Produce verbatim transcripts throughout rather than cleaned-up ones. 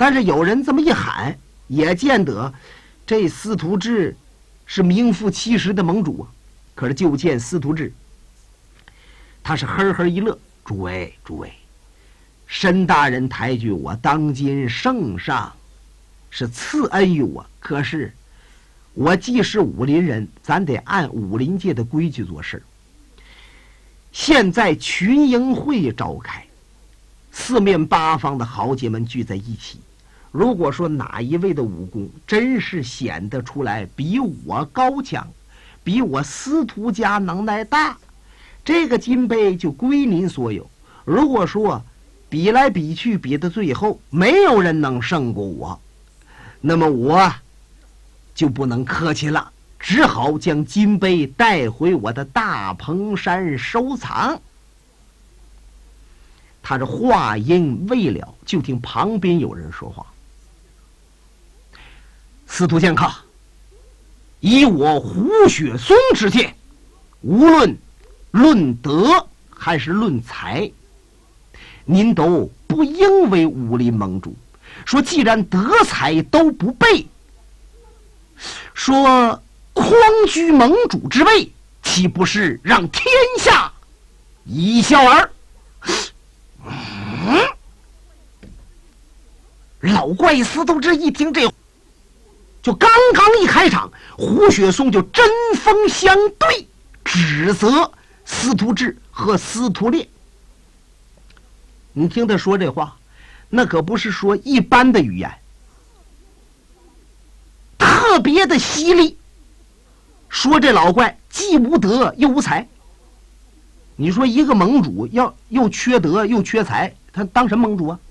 但是有人这么一喊，也见得这司徒志是名副其实的盟主啊。可是就见司徒志，他是呵呵一乐：“诸位，诸位，申大人抬举我当今圣上，是赐恩于我。可是我既是武林人，咱得按武林界的规矩做事。现在群英会召开，四面八方的豪杰们聚在一起。如果说哪一位的武功真是显得出来比我高强，比我司徒家能耐大，这个金杯就归您所有。如果说比来比去，比到最后没有人能胜过我，那么我就不能客气了，只好将金杯带回我的大蓬山收藏。”他这话音未了，就听旁边有人说话：“司徒剑客，以我胡雪松之见，无论论德还是论才，您都不应为武林盟主。说既然德才都不备，说匡居盟主之位，岂不是让天下一笑耳？”嗯，老怪司徒志一听这，就刚刚一开场，胡雪松就针锋相对，指责司徒志和司徒烈。你听他说这话，那可不是说一般的语言，特别的犀利，说这老怪既无德又无才。你说一个盟主要又缺德又缺才，他当什么盟主啊？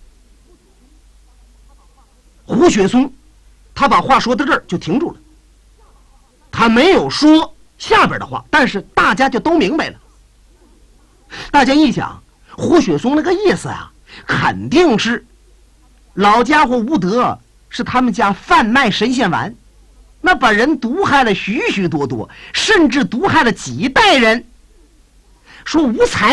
胡雪松他把话说到这儿就停住了，他没有说下边的话，但是大家就都明白了。大家一想，胡雪松那个意思啊，肯定是老家伙无德，是他们家贩卖神仙丸，那把人毒害了许许多多，甚至毒害了几代人。说无才，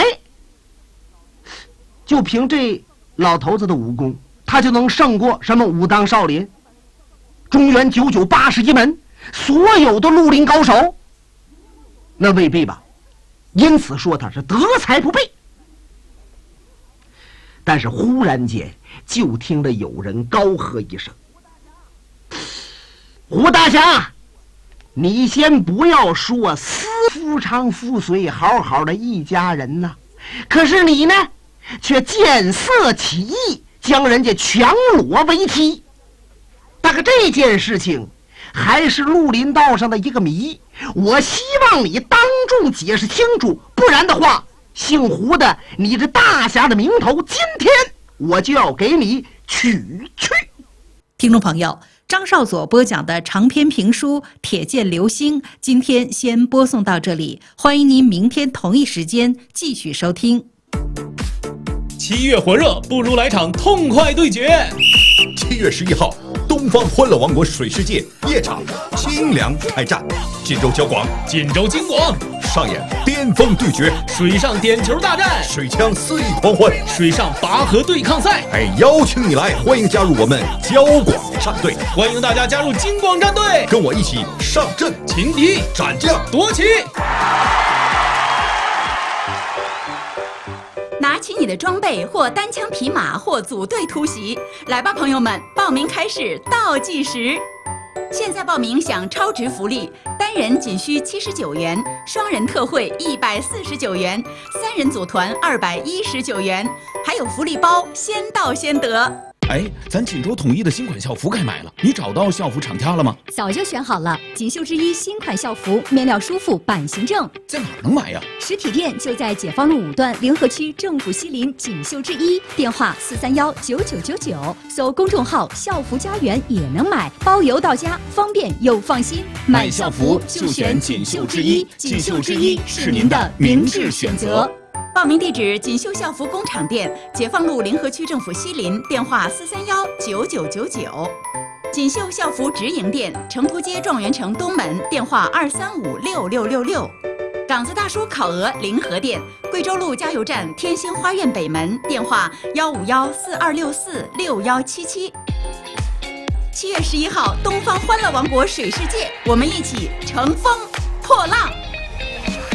就凭这老头子的武功，他就能胜过什么武当少林、中原九九八十一门所有的绿林高手？那未必吧。因此说他是德才不备。但是忽然间就听得有人高喝一声：“胡大侠，你先不要说私夫娼妇随好好的一家人呐，可是你呢却见色起意，将人家全裸为妻。大概这件事情还是绿林道上的一个谜，我希望你当众解释清楚，不然的话，姓胡的你这大侠的名头，今天我就要给你取去。” 听众朋友，张少佐播讲的长篇评书《铁剑流星》，今天先播送到这里，欢迎您明天同一时间继续收听。 七月火热，不如来场痛快对决。 七月十一号，东方欢乐王国水世界夜场清凉开战，锦州交广、 锦州金广上演巅峰对决， 水上点球大战， 水枪肆意狂欢， 水上拔河对抗赛。 哎，邀请你来，欢迎加入我们交广战队， 欢迎大家加入金广战队， 跟我一起上阵擒敌斩将夺旗。 拿起你的装备，或单枪匹马，或组队突袭，来吧，朋友们！报名开始倒计时。现在报名享超值福利，单人仅需七十九元，双人特惠一百四十九元，三人组团二百一十九元，还有福利包，先到先得。 哎，咱锦州统一的新款校服该买了，你找到校服厂家了吗？ 早就选好了，锦绣之一新款校服，面料舒服，版型正。 在哪儿能买呀？ 实体店就在解放路五段联合区政府西林锦绣之一，电话四三幺九九九九，搜公众号校服家园也能买，包邮到家，方便又放心。 买校服就选锦绣之一，锦绣之一是您的明智选择。 报名地址：锦绣校服工厂店，解放路联合区政府西林，电话四三幺九九九九。锦绣校服直营店，成都街状元城东门，电话二三五六六六六。港子大叔烤鹅临河店，贵州路加油站天星花苑北门，电话幺五幺四二六四六幺七七。 七月十一号，东方欢乐王国水世界，我们一起乘风破浪。